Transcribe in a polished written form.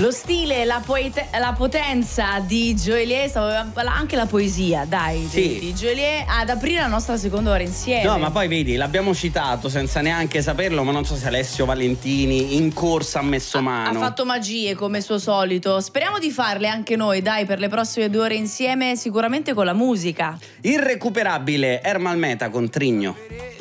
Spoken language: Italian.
Lo stile, la potenza di Joelie, anche la poesia, dai, sì, di Joelie, ad aprire la nostra seconda ora insieme. No, ma poi vedi, l'abbiamo citato senza neanche saperlo, ma non so se Alessio Valentini in corsa ha messo mano. Ha fatto magie come suo solito. Speriamo di farle anche noi, dai, per le prossime 2 ore insieme, sicuramente con la musica. Irrecuperabile Ermal Meta con Trigno.